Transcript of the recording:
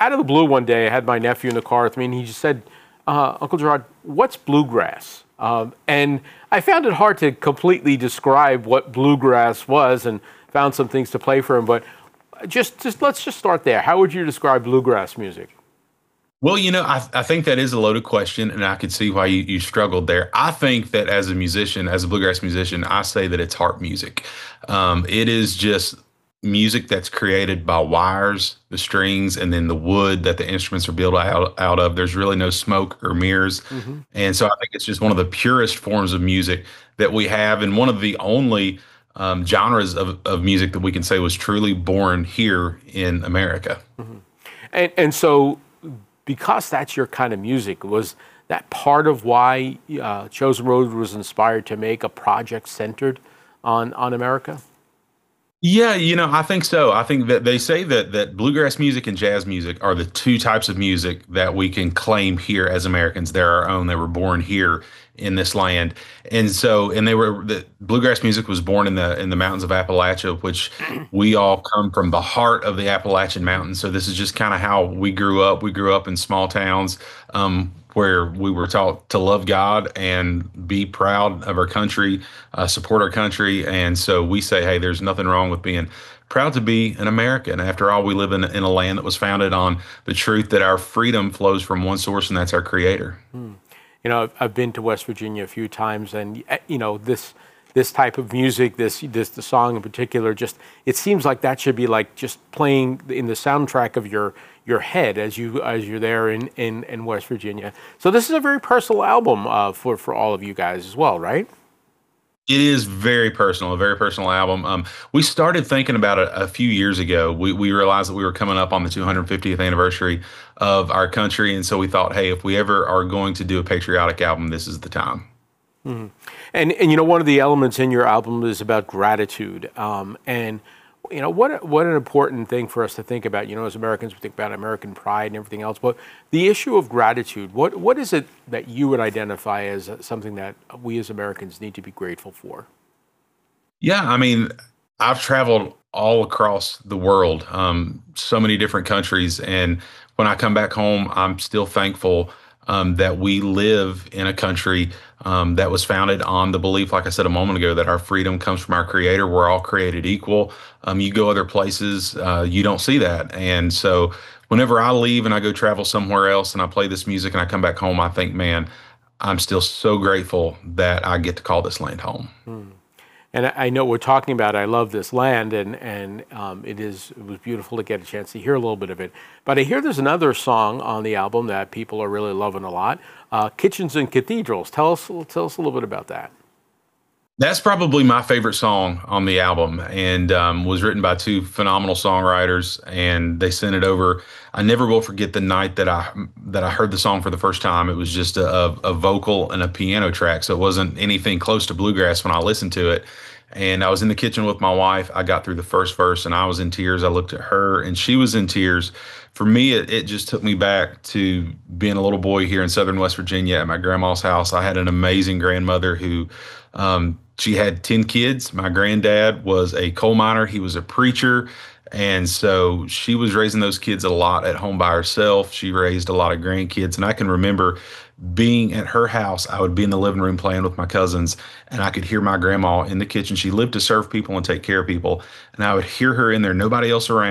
out of the blue one day, I had my nephew in the car with me, and he just said, Uncle Gerard, what's bluegrass? And I found it hard to completely describe what bluegrass was, and found some things to play for him. But just let's just start there. How would you describe bluegrass music? Well, I think that is a loaded question, and I could see why you struggled there. I think that as a musician, as a bluegrass musician, I say that it's harp music. It is just music that's created by wires, the strings, and then the wood that the instruments are built out of. There's really no smoke or mirrors. And so I think it's just one of the purest forms of music that we have, and one of the only genres of music that we can say was truly born here in America. And so, because that's your kind of music, was that part of why Chosen Road was inspired to make a project centered on America? Yeah, I think so. I think that they say that bluegrass music and jazz music are the two types of music that we can claim here as Americans. They're our own. They were born here in this land. And the bluegrass music was born in the mountains of Appalachia, which we all come from the heart of the Appalachian Mountains. So this is just kind of how we grew up. We grew up in small towns, where we were taught to love God and be proud of our country, support our country. And so we say, hey, there's nothing wrong with being proud to be an American. After all, we live in a land that was founded on the truth that our freedom flows from one source, and that's our Creator. I've been to West Virginia a few times, and this type of music, the song in particular, just it seems like that should be like just playing in the soundtrack of your head as you're there in West Virginia. So this is a very personal album for all of you guys as well, right? It is very personal, a very personal album. We started thinking about it a few years ago. We realized that we were coming up on the 250th anniversary of our country, and so we thought, hey, if we ever are going to do a patriotic album, this is the time. Mm-hmm. And one of the elements in your album is about gratitude, and what an important thing for us to think about. As Americans, we think about American pride and everything else, but the issue of gratitude, what is it that you would identify as something that we as Americans need to be grateful for? Yeah, I mean, I've traveled all across the world, so many different countries, and when I come back home, I'm still thankful that we live in a country that was founded on the belief, like I said a moment ago, that our freedom comes from our Creator. We're all created equal. You go other places, you don't see that. And so whenever I leave and I go travel somewhere else and I play this music and I come back home, I think, man, I'm still so grateful that I get to call this land home. And I know we're talking about I love this land, and it was beautiful to get a chance to hear a little bit of it. But I hear there's another song on the album that people are really loving a lot, Kitchens and Cathedrals. Tell us a little bit about that. That's probably my favorite song on the album, and was written by two phenomenal songwriters, and they sent it over. I never will forget the night that I heard the song for the first time. It was just a vocal and a piano track, so it wasn't anything close to bluegrass when I listened to it. And I was in the kitchen with my wife. I got through the first verse, and I was in tears. I looked at her, and she was in tears. For me, it just took me back to being a little boy here in southern West Virginia at my grandma's house. I had an amazing grandmother who she had 10 kids. My granddad was a coal miner. He was a preacher. And so she was raising those kids a lot at home by herself. She raised a lot of grandkids. And I can remember being at her house. I would be in the living room playing with my cousins, and I could hear my grandma in the kitchen. She lived to serve people and take care of people. And I would hear her in there, nobody else around.